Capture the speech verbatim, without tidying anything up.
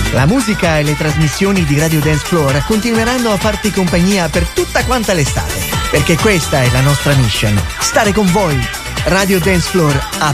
La musica e le trasmissioni di Radio Dance Floor continueranno a farti compagnia per tutta quanta l'estate, perché questa è la nostra mission, stare con voi. Radio Dance Floor ha